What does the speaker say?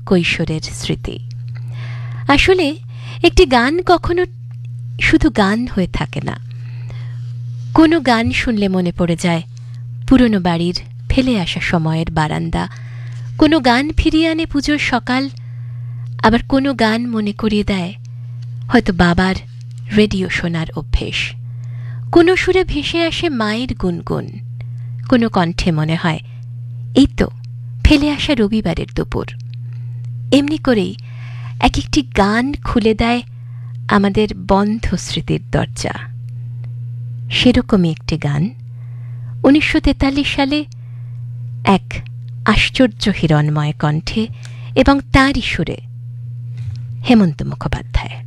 কৈশোরের স্মৃতি। আসলে একটি গান কখনো শুধু গান হয়ে থাকে না। কোনো গান শুনলে মনে পড়ে যায় পুরনো বাড়ির ফেলে আসা সময়ের বারান্দা, কোনো গান ফিরিয়ে আনে পুজোর সকাল, আবার কোনো গান মনে করিয়ে দেয় হয়তো বাবার রেডিও শোনার অভ্যেস। কোনো সুরে ভেসে আসে মায়ের গুনগুন, কোনো কণ্ঠে মনে হয় এই তো ফেলে আসা রবিবারের দুপুর। এমনি করেই এক একটি গান খুলে দেয় আমাদের বন্ধ স্মৃতির দরজা। সেরকমই একটি গান 1943 সালে এক আশ্চর্য হিরণময় কণ্ঠে এবং তাঁরই সুরে হেমন্ত মুখোপাধ্যায়।